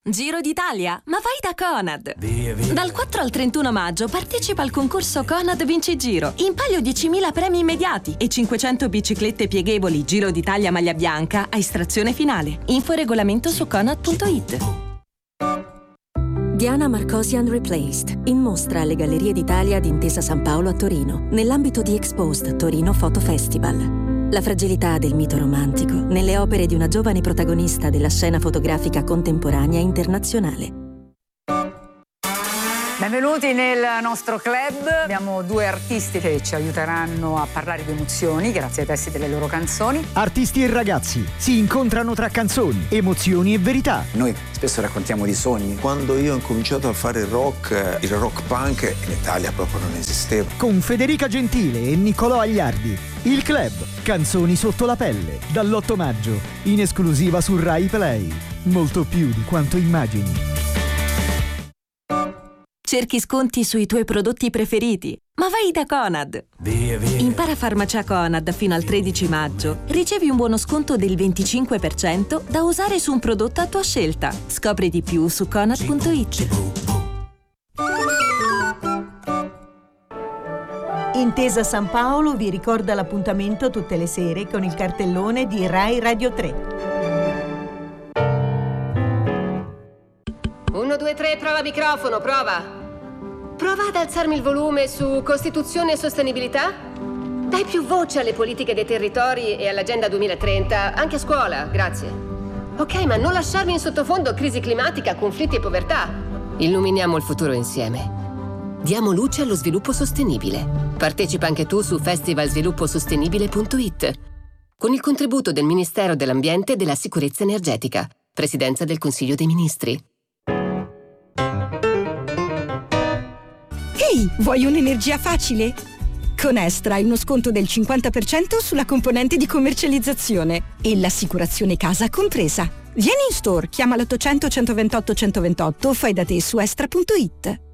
Giro d'Italia? Ma vai da Conad! Via. Dal 4 al 31 maggio partecipa al concorso Conad Vinci Giro. In palio 10.000 premi immediati e 500 biciclette pieghevoli Giro d'Italia maglia bianca a estrazione finale. Info e regolamento su conad.it. Diana Marcosian Replaced, in mostra alle Gallerie d'Italia di Intesa San Paolo a Torino, nell'ambito di Exposed Torino Photo Festival. La fragilità del mito romantico nelle opere di una giovane protagonista della scena fotografica contemporanea internazionale. Benvenuti nel nostro club. Abbiamo due artisti che ci aiuteranno a parlare di emozioni grazie ai testi delle loro canzoni. Artisti e ragazzi si incontrano tra canzoni, emozioni e verità. Noi spesso raccontiamo di sogni. Quando io ho incominciato a fare il rock punk in Italia proprio non esisteva. Con Federica Gentile e Niccolò Agliardi. Il club Canzoni sotto la pelle, dall'8 maggio, in esclusiva su Rai Play. Molto più di quanto immagini. Cerchi sconti sui tuoi prodotti preferiti? Ma vai da Conad! Via. Impara farmacia Conad fino al 13 maggio. Ricevi un buono sconto del 25% da usare su un prodotto a tua scelta. Scopri di più su conad.it. Intesa San Paolo vi ricorda l'appuntamento tutte le sere con il cartellone di Rai Radio 3. 1, 2, 3, prova microfono, prova. Prova ad alzarmi il volume su Costituzione e sostenibilità. Dai più voce alle politiche dei territori e all'Agenda 2030, anche a scuola, grazie. Ok, ma non lasciarmi in sottofondo crisi climatica, conflitti e povertà. Illuminiamo il futuro insieme. Diamo luce allo sviluppo sostenibile. Partecipa anche tu su festivalsvilupposostenibile.it con il contributo del Ministero dell'Ambiente e della Sicurezza Energetica, Presidenza del Consiglio dei Ministri. Ehi, vuoi un'energia facile? Con Estra hai uno sconto del 50% sulla componente di commercializzazione e l'assicurazione casa compresa. Vieni in store, chiama l'800 128 128 o fai da te su estra.it.